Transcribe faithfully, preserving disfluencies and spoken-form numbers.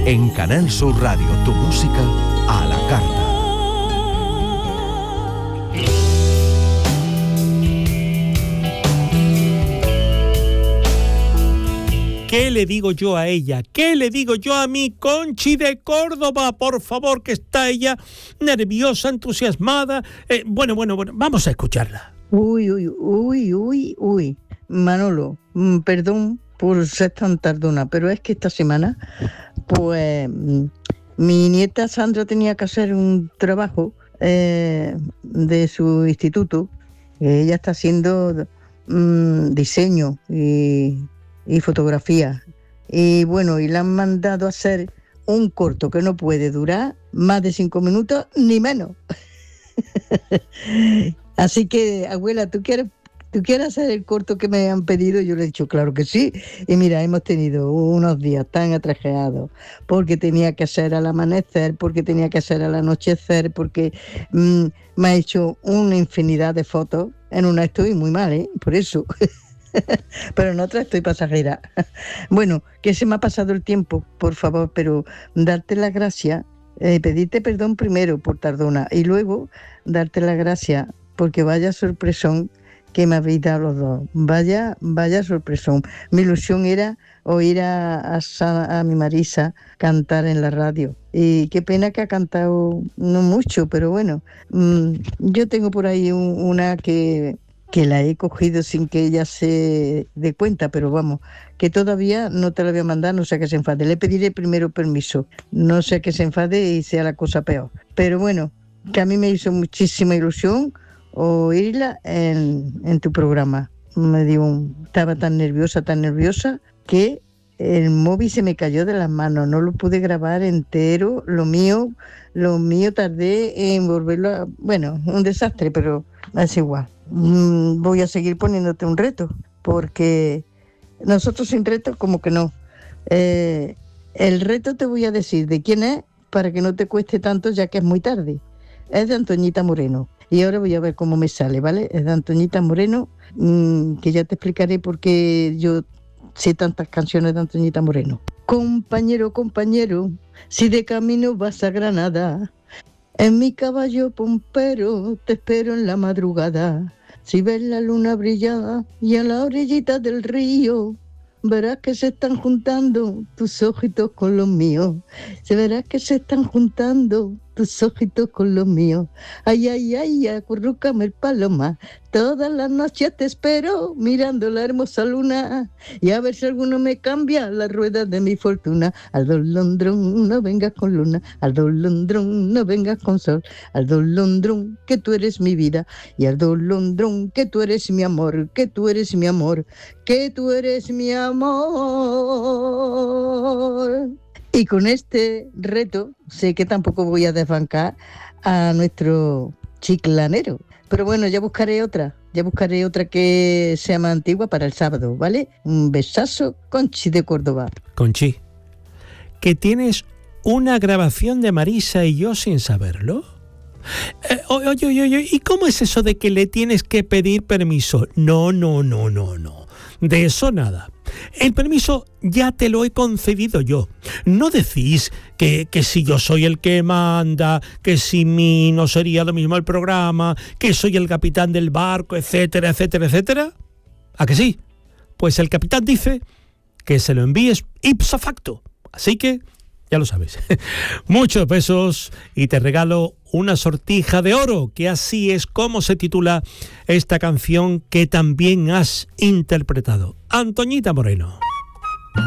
En Canal Sur Radio, tu música a la carta. ¿Qué le digo yo a ella? ¿Qué le digo yo a mi Conchi de Córdoba? Por favor, que está ella nerviosa, entusiasmada. Eh, bueno, bueno, bueno, vamos a escucharla. Uy, uy, uy, uy, uy. Manolo, mm, perdón por ser tan tardona, pero es que esta semana, pues, mm, mi nieta Sandra tenía que hacer un trabajo eh, de su instituto. Ella está haciendo mm, diseño y... y fotografía, y bueno, y le han mandado a hacer un corto que no puede durar más de cinco minutos ni menos. Así que, abuela, ¿tú quieres, ¿tú quieres hacer el corto que me han pedido? Yo le he dicho, claro que sí. Y mira, hemos tenido unos días tan atrajeados, porque tenía que hacer al amanecer, porque tenía que hacer al anochecer, porque mmm, me ha hecho una infinidad de fotos. En una estoy muy mal, ¿eh? Por eso... pero en otra estoy pasajera. Bueno, que se me ha pasado el tiempo, por favor, pero darte las gracias, eh, pedirte perdón primero por tardona y luego darte las gracias porque vaya sorpresón que me habéis dado los dos. Vaya, vaya sorpresón. Mi ilusión era oír a, a, a mi Marisa cantar en la radio. Y qué pena que ha cantado no mucho, pero bueno, mmm, yo tengo por ahí un, una que... que la he cogido sin que ella se dé cuenta, pero vamos, que todavía no te la voy a mandar, no sea que se enfade. Le pediré primero permiso, no sea que se enfade y sea la cosa peor. Pero bueno, que a mí me hizo muchísima ilusión oírla en, en tu programa. Me dio un, estaba tan nerviosa, tan nerviosa, que el móvil se me cayó de las manos, no lo pude grabar entero, lo mío, lo mío tardé en volverlo a... Bueno, un desastre, pero es igual. Voy a seguir poniéndote un reto, porque nosotros sin reto como que no. Eh, el reto te voy a decir de quién es para que no te cueste tanto, ya que es muy tarde. Es de Antoñita Moreno y ahora voy a ver cómo me sale, ¿vale? Es de Antoñita Moreno, mmm, que ya te explicaré por qué yo sé tantas canciones de Antoñita Moreno. Compañero, compañero, si de camino vas a Granada, en mi caballo pompero te espero en la madrugada. Si ves la luna brillar y a la orillita del río, verás que se están juntando tus ojitos con los míos. Se verás que se están juntando tus ojitos con los míos. Ay, ay, ay, acurrúcame el paloma. Todas las noches te espero mirando la hermosa luna. Y a ver si alguno me cambia la rueda de mi fortuna. Al dolondrón no vengas con luna, al dolondrón no vengas con sol. Al dolondrón que tú eres mi vida. Y al dolondrón que tú eres mi amor, que tú eres mi amor, que tú eres mi amor. Y con este reto sé que tampoco voy a desbancar a nuestro chiclanero. Pero bueno, ya buscaré otra, ya buscaré otra que sea más antigua para el sábado, ¿vale? Un besazo, Conchi de Córdoba. Conchi, ¿que tienes una grabación de Marisa y yo sin saberlo? Eh, oye, oye, oye, ¿y cómo es eso de que le tienes que pedir permiso? No, no, no, no, no. De eso nada. El permiso ya te lo he concedido yo. No decís que, que si yo soy el que manda, que sin mí no sería lo mismo el programa, que soy el capitán del barco, etcétera, etcétera, etcétera. ¿A que sí? Pues el capitán dice que se lo envíes ipso facto. Así que ya lo sabes. Muchos besos y te regalo una sortija de oro, que así es como se titula esta canción que también has interpretado. Antoñita Moreno.